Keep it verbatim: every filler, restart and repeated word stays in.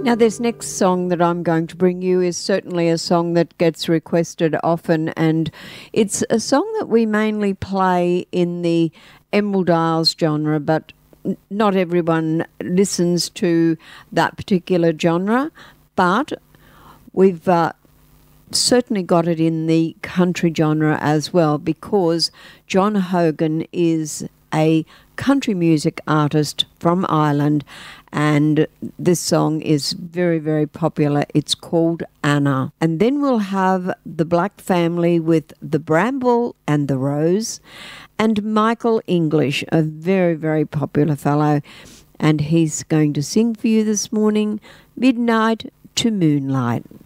Now, this next song that I'm going to bring you is certainly a song that gets requested often, and it's a song that we mainly play in the Emerald Isles genre, but n- not everyone listens to that particular genre, but we've uh, certainly got it in the country genre as well, because John Hogan is a country music artist from Ireland, and this song is very, very popular. It's called Anna. And then we'll have the Black Family with The Bramble and the Rose, and Michael English, a very, very popular fellow, and he's going to sing for you this morning, Midnight to Moonlight.